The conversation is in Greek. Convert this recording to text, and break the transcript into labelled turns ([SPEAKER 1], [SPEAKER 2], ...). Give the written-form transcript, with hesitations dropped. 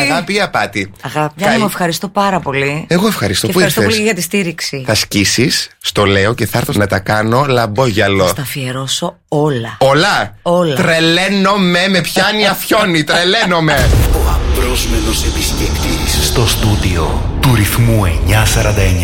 [SPEAKER 1] αγάπη ή απάτη?
[SPEAKER 2] Αγάπη. Γιάννη μου, ευχαριστώ πάρα πολύ.
[SPEAKER 1] Εγώ ευχαριστώ
[SPEAKER 2] και
[SPEAKER 1] που
[SPEAKER 2] ευχαριστώ
[SPEAKER 1] ήρθες.
[SPEAKER 2] πολύ για τη στήριξη.
[SPEAKER 1] Θα σκίσεις, στο λέω, και θα έρθω να τα κάνω λαμπόγιαλο.
[SPEAKER 2] Θα τα αφιερώσω όλα.
[SPEAKER 1] Όλα. Τρελαίνομαι, με πιάνει αφιόνι, τρελαίνομαι.
[SPEAKER 3] Ο απρόσμενος επισκέπτης στο στούντιο του Ρυθμού 949.